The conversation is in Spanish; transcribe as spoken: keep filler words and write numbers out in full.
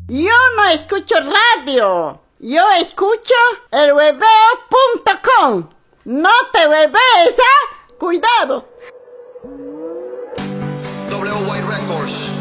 Yo no escucho radio. Yo escucho el hueveo punto com. No te huevees, ¿eh? Cuidado. W Y Records.